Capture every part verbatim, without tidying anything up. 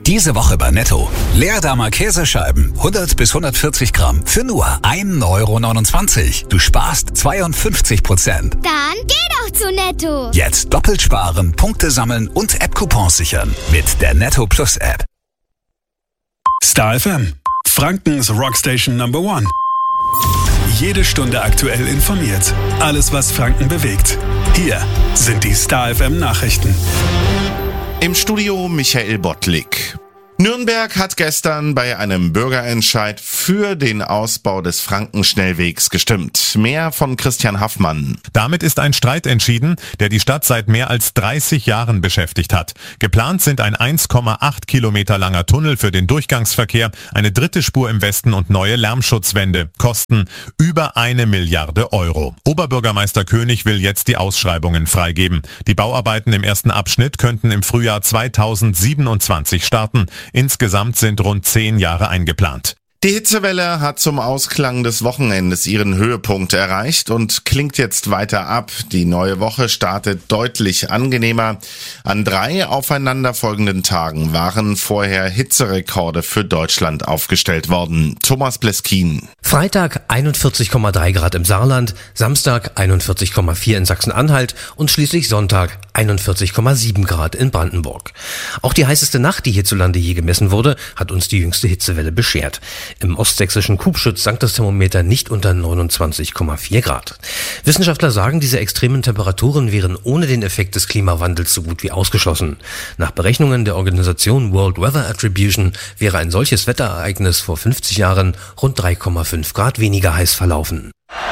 Diese Woche bei Netto. Leerdammer Käsescheiben, hundert bis hundertvierzig Gramm, für nur ein Euro neunundzwanzig. Du sparst zweiundfünfzig Prozent. Dann geh doch zu Netto. Jetzt doppelt sparen, Punkte sammeln und App-Coupons sichern. Mit der Netto Plus App. Star F M, Frankens Rockstation Number One. Jede Stunde aktuell informiert. Alles, was Franken bewegt. Hier sind die Star F M Nachrichten. Im Studio Michael Bottlik. Nürnberg hat gestern bei einem Bürgerentscheid für den Ausbau des Frankenschnellwegs gestimmt. Mehr von Christian Haffmann. Damit ist ein Streit entschieden, der die Stadt seit mehr als dreißig Jahren beschäftigt hat. Geplant sind ein eins Komma acht Kilometer langer Tunnel für den Durchgangsverkehr, eine dritte Spur im Westen und neue Lärmschutzwände. Kosten über eine Milliarde Euro. Oberbürgermeister König will jetzt die Ausschreibungen freigeben. Die Bauarbeiten im ersten Abschnitt könnten im Frühjahr zweitausendsiebenundzwanzig starten. Insgesamt sind rund zehn Jahre eingeplant. Die Hitzewelle hat zum Ausklang des Wochenendes ihren Höhepunkt erreicht und klingt jetzt weiter ab. Die neue Woche startet deutlich angenehmer. An drei aufeinanderfolgenden Tagen waren vorher Hitzerekorde für Deutschland aufgestellt worden. Thomas Bleskin. Freitag einundvierzig Komma drei Grad im Saarland, Samstag einundvierzig Komma vier in Sachsen-Anhalt und schließlich Sonntag einundvierzig Komma sieben Grad in Brandenburg. Auch die heißeste Nacht, die hierzulande je gemessen wurde, hat uns die jüngste Hitzewelle beschert. Im ostsächsischen Kubschütz sank das Thermometer nicht unter neunundzwanzig Komma vier Grad. Wissenschaftler sagen, diese extremen Temperaturen wären ohne den Effekt des Klimawandels so gut wie ausgeschlossen. Nach Berechnungen der Organisation World Weather Attribution wäre ein solches Wetterereignis vor fünfzig Jahren rund drei Komma fünf Grad weniger heiß verlaufen.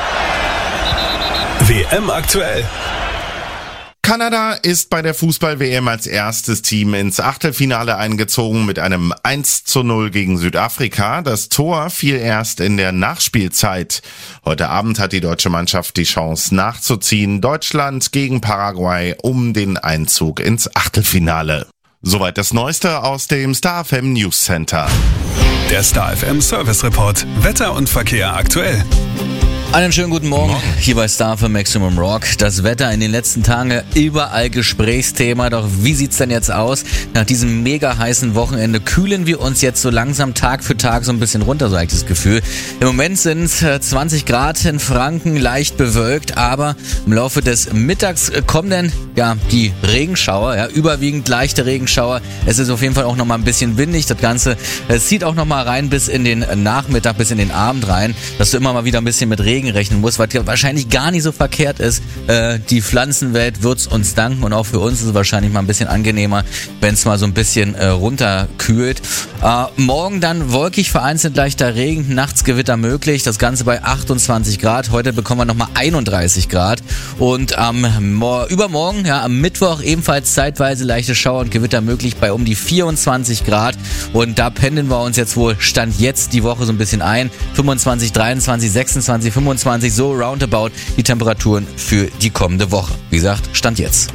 W M aktuell. Kanada ist bei der Fußball-W M als erstes Team ins Achtelfinale eingezogen mit einem eins zu null gegen Südafrika. Das Tor fiel erst in der Nachspielzeit. Heute Abend hat die deutsche Mannschaft die Chance nachzuziehen. Deutschland gegen Paraguay um den Einzug ins Achtelfinale. Soweit das Neueste aus dem Star F M News Center. Der Star F M Service Report. Wetter und Verkehr aktuell. Einen schönen guten Morgen, hier bei Star für Maximum Rock. Das Wetter in den letzten Tagen überall Gesprächsthema, doch wie sieht's denn jetzt aus? Nach diesem mega heißen Wochenende kühlen wir uns jetzt so langsam Tag für Tag so ein bisschen runter, so habe ich das Gefühl. Im Moment sind zwanzig Grad in Franken, leicht bewölkt, aber im Laufe des Mittags kommen dann ja die Regenschauer, ja, überwiegend leichte Regenschauer. Es ist auf jeden Fall auch nochmal ein bisschen windig, das Ganze es zieht auch nochmal rein bis in den Nachmittag, bis in den Abend rein, dass du immer mal wieder ein bisschen mit Regen rechnen muss, was ja wahrscheinlich gar nicht so verkehrt ist. Äh, die Pflanzenwelt wird's uns danken und auch für uns ist es wahrscheinlich mal ein bisschen angenehmer, wenn es mal so ein bisschen äh, runterkühlt. Äh, morgen dann wolkig, vereinzelt leichter Regen, nachts Gewitter möglich, das Ganze bei achtundzwanzig Grad. Heute bekommen wir nochmal einunddreißig Grad und am ähm, übermorgen, ja, am Mittwoch ebenfalls zeitweise leichte Schauer und Gewitter möglich bei um die vierundzwanzig Grad und da pendeln wir uns jetzt wohl Stand jetzt die Woche so ein bisschen ein. fünfundzwanzig, dreiundzwanzig, sechsundzwanzig, fünfundzwanzig, so roundabout die Temperaturen für die kommende Woche. Wie gesagt, Stand jetzt.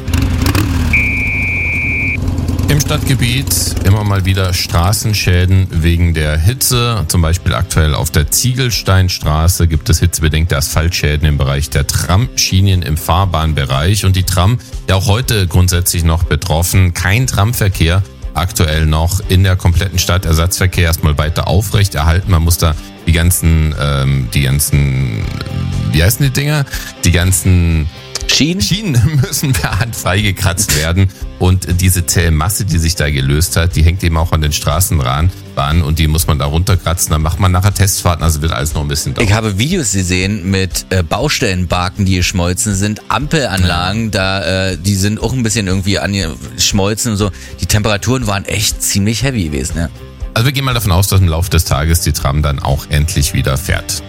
Im Stadtgebiet immer mal wieder Straßenschäden wegen der Hitze. Zum Beispiel aktuell auf der Ziegelsteinstraße gibt es hitzebedingte Asphaltschäden im Bereich der Tramschienen im Fahrbahnbereich. Und die Tram ja auch heute grundsätzlich noch betroffen. Kein Tramverkehr aktuell noch in der kompletten Stadt. Ersatzverkehr erstmal weiter aufrechterhalten. Man muss da die ganzen, ähm, die ganzen, wie heißen die Dinger? Die ganzen Schienen? Schienen müssen per Hand freigekratzt werden. Und diese zähe Masse, die sich da gelöst hat, die hängt eben auch an den Straßenbahnen und die muss man da runterkratzen. Dann macht man nachher Testfahrten, also wird alles noch ein bisschen dauern. Ich habe Videos gesehen mit äh, Baustellenbarken, die geschmolzen sind, Ampelanlagen, ja. da äh, die sind auch ein bisschen irgendwie angeschmolzen und so. Die Temperaturen waren echt ziemlich heavy gewesen, ja. Also wir gehen mal davon aus, dass im Laufe des Tages die Tram dann auch endlich wieder fährt.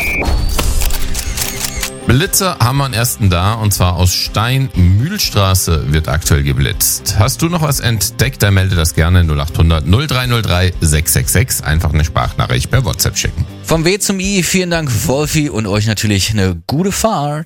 Blitzer haben wir einen ersten da, und zwar aus Stein-Mühlstraße wird aktuell geblitzt. Hast du noch was entdeckt, dann melde das gerne null acht hundert null drei null drei sechs sechs sechs. Einfach eine Sprachnachricht per WhatsApp schicken. Vom W zum I, vielen Dank Wolfi und euch natürlich eine gute Fahrt.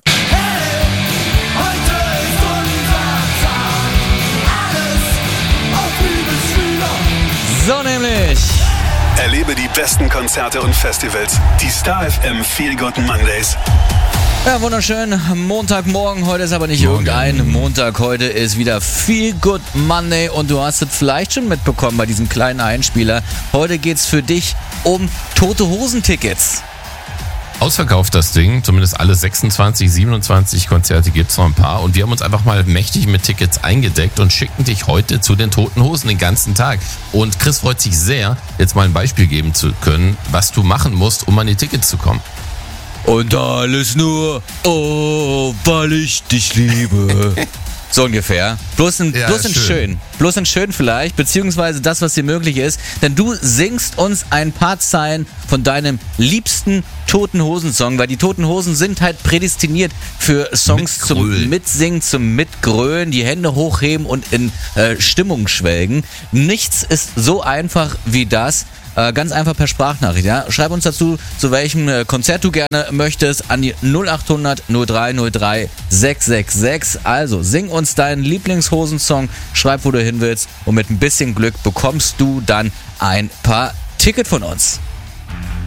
So nämlich. Erlebe die besten Konzerte und Festivals. Die Star F M Feel Good Mondays. Ja, wunderschön. Montagmorgen, heute ist aber nicht Morgen. irgendein Montag. Heute ist wieder Feel Good Monday und du hast es vielleicht schon mitbekommen bei diesem kleinen Einspieler. Heute geht's für dich um Tote Hosen Tickets. Ausverkauft das Ding, zumindest alle sechsundzwanzig, siebenundzwanzig Konzerte gibt's noch ein paar und wir haben uns einfach mal mächtig mit Tickets eingedeckt und schicken dich heute zu den Toten Hosen den ganzen Tag. Und Chris freut sich sehr, jetzt mal ein Beispiel geben zu können, was du machen musst, um an die Tickets zu kommen. Und alles nur, oh, weil ich dich liebe. So ungefähr. Bloß in, Ja, bloß in schön. schön. Bloß in schön vielleicht, beziehungsweise das, was dir möglich ist. Denn du singst uns ein paar Zeilen von deinem liebsten Toten Hosen-Song, weil die Toten Hosen sind halt prädestiniert für Songs zum Mitgrölen. Mitsingen, zum Mitgrölen, die Hände hochheben und in äh, Stimmung schwelgen. Nichts ist so einfach wie das. Äh, ganz einfach per Sprachnachricht, ja. Schreib uns dazu, zu welchem äh, Konzert du gerne möchtest, an die null acht hundert null drei null drei sechs sechs sechs. Also, sing uns deinen Lieblingshosensong, schreib, wo du hin willst und mit ein bisschen Glück bekommst du dann ein paar Tickets von uns.